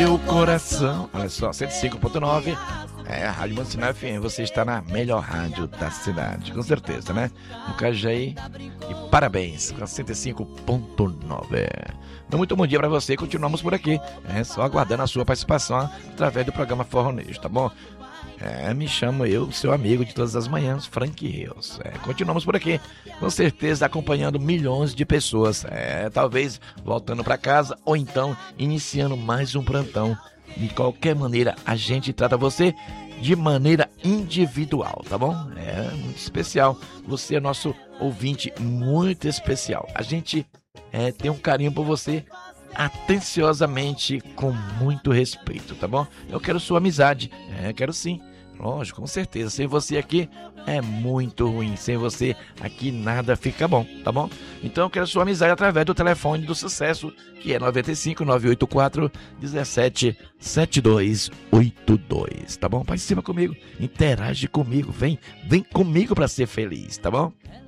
meu coração. Olha só, 105.9. A Rádio Mansinal FM, você está na melhor rádio da cidade, com certeza, né? No Cajaí, e parabéns, com a 105.9. Muito bom dia para você, continuamos por aqui, só aguardando a sua participação através do programa Forronejo, tá bom? Me chamo eu, seu amigo de todas as manhãs, Frank Rios. Continuamos por aqui, com certeza acompanhando milhões de pessoas, talvez voltando para casa ou então iniciando mais um plantão. De qualquer maneira, a gente trata você de maneira individual, tá bom? Muito especial. Você é nosso ouvinte muito especial. A gente tem um carinho por você atenciosamente, com muito respeito, tá bom? Eu quero sua amizade, quero sim. Lógico, com certeza. Sem você aqui é muito ruim. Sem você aqui nada fica bom, tá bom? Então eu quero sua amizade através do telefone do sucesso, que é 95 984 17 7282, tá bom? Participa comigo, interage comigo, vem comigo para ser feliz, tá bom?